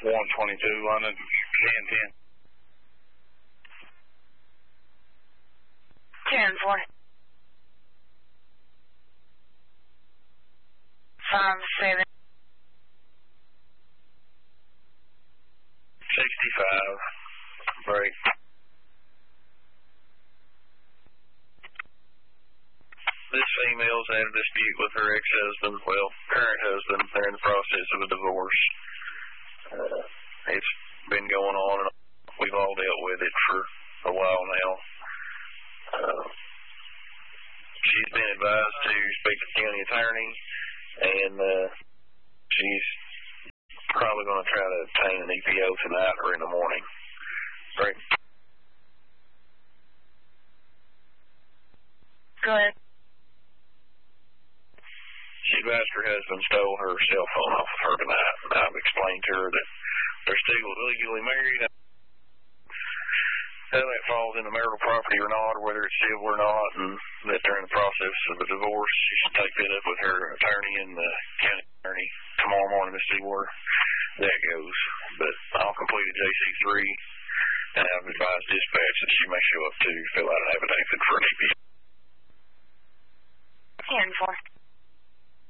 122 London, 1010. 10-4. 5-7. 65. Break. This female's had a dispute with her ex-husband, well, current husband. They're in the process of a divorce. It's been going on, and we've all dealt with it for a while now. She's been advised to speak to the county attorney, and she's probably going to try to obtain an EPO tonight or in the morning. Great. Go ahead. She advised her husband stole her cell phone off of her tonight. I've explained to her that they're still legally married. Whether that falls into marital property or not, or whether it's civil or not, and that they're in the process of a divorce, she should take that up with her attorney and the county attorney tomorrow morning to see where that goes. But I'll complete a JC3, and I've advised dispatch that she may show up to fill out an affidavit for an EPO. 10-4.